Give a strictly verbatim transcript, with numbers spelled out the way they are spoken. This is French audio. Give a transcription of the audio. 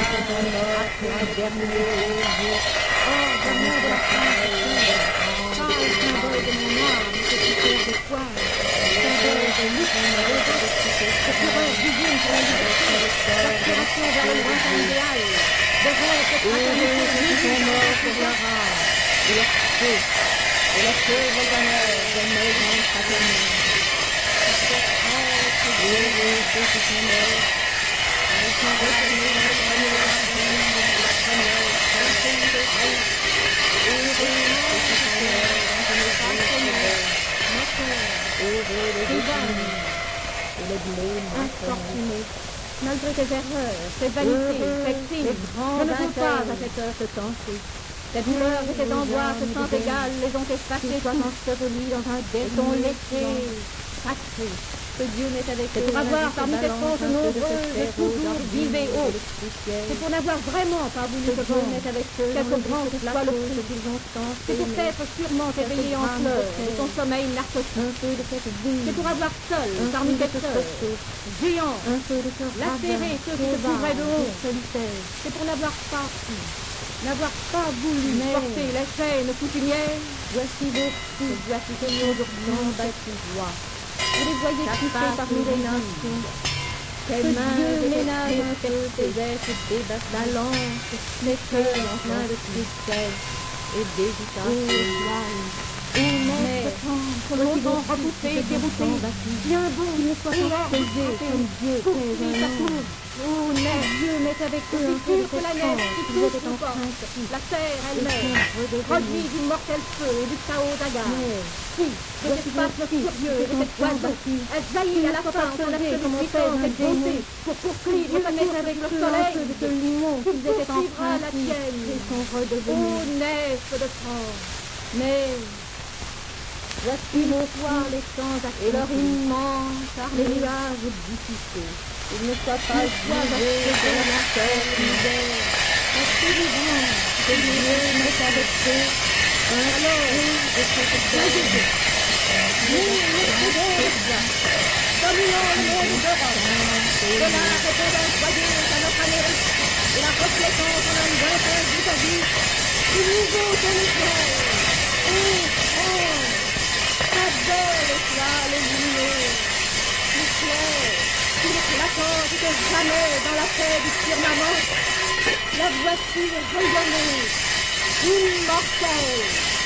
ton offre un dernier jour. Ordre-moi de la France pas le symbole de mon âme, petit cœur de poire, symbole de lutte, de fureur divine pour la liberté, d'aspiration vers le lointain idéal, de rêve de Heureux ceux qui sont morts pour la race et leur feu, et la pauvre honneur de maison fraternelle. Heureux ceux qui sont morts, et sont retournés dans le premier jardin de la première chanson de vie. Heureux ceux qui sont morts dans une maison heureux les définis et les blés infortuné, malgré tes erreurs, tes vanités, tes crimes, je ne veux pas à cette heure te tenter. Tes douleurs et tes angoisses sans égales les ont effacées tous, ensevelis dans un dernier sont laissés sacrés. Que Dieu n'est avec eux. C'est pour avoir parmi tes fautes nombreuses et toujours vives et hautes. C'est pour n'avoir vraiment pas voulu que Dieu n'est avec eux. Quelque grand que soit le prix qu'ils ont tant. C'est pour t'être sûrement éveillé en pleurs de ton sommeil narcotique. C'est pour avoir seul, parmi tes sœurs, géants, lacéré ceux qui te couvraient de honte. C'est pour n'avoir pas pu, n'avoir pas voulu porter les chaînes coutumières. Voici vos fils, voici que nous aujourd'hui bâtis roi. Vous les voyez couchés parmi les nations. Tes mains ménagent un feu, tes êtres débattent la lance, les cœurs en plein de tristesse et d'hésitation. Ô maître, longtemps repoussé, dérouté, bien bon, il ne soit pas pesé comme Dieu pèse un ange. Ô neige, Dieu met avec eux un peu de que la neige qui pousse en porte, la terre elle-même, produit du mortel feu et du chaos d'agare. Si, de cet espace furieux et de cette oiseau, elle jaillit à la fin en son aspect comme puissance et bonté, pour poursuivre sa course avec le soleil, pour poursuivra la tienne, ô neige de France. Mais voici mon soir les champs et leur immense armée, les nuages dissipés. Il ne soit pas jugé de la terre misère. Est-ce que que Dieu met avec eux un alors de cette terre. Nous, nous pouvons dominant le monde d'Europe, de la répondance joyeuse à notre Amérique et la reflétance en un lointain vis-à-vis du nouveau territoire. Ô France, ta belle étoile lumineuse, plus claire, plus éclatante que jamais dans la paix du firmament, la voici rayonner, immortelle.